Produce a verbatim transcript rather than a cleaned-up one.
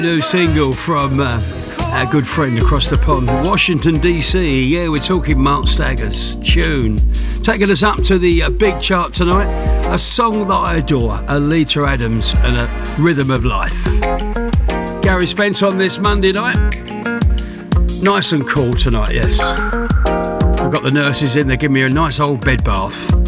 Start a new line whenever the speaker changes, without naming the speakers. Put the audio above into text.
New single from uh, our good friend across the pond, Washington D C. Yeah, we're talking Mark Stagger's tune, taking us up to the uh, big chart tonight. A song that I adore, Alita Adams and A Rhythm of Life. Gary Spence on this Monday night. Nice and cool tonight, yes. I've got the nurses in, they give me a nice old bed bath.